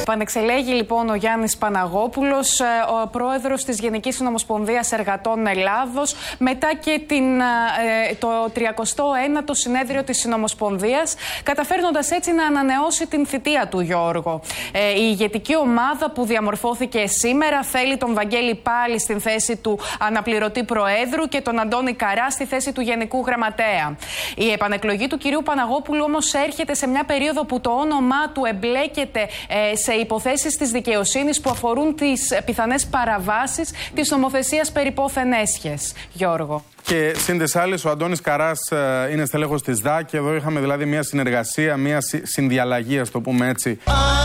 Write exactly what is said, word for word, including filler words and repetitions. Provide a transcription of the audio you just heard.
Πανεξελέγει λοιπόν ο Γιάννης Παναγόπουλος, ο πρόεδρος της Γενικής Συνομοσπονδίας Εργατών Ελλάδος, μετά και την, το τριακοστό ένατο συνέδριο της Συνομοσπονδίας, καταφέρνοντας έτσι να ανανεώσει την θητεία του, Γιώργο. Η ηγετική ομάδα που διαμορφώθηκε σήμερα θέλει τον Βαγγέλη Πάλη στην θέση του αναπληρωτή προέδρου και τον Αντώνη Καρά στη θέση του Γενικού Γραμματέα. Η επανεκλογή του κυρίου Παναγόπουλου όμως έρχεται σε μια περίοδο που το όνομά του εμπλέκεται ε, σε υποθέσεις της δικαιοσύνης που αφορούν τις πιθανές παραβάσεις της νομοθεσίας περί πόθεν έσχες, Γιώργο. Και σύν τις άλλες, ο Αντώνης Καράς είναι στελέχος της ΔΑ και εδώ είχαμε δηλαδή μια συνεργασία, μια συνδιαλλαγή, ας το πούμε έτσι.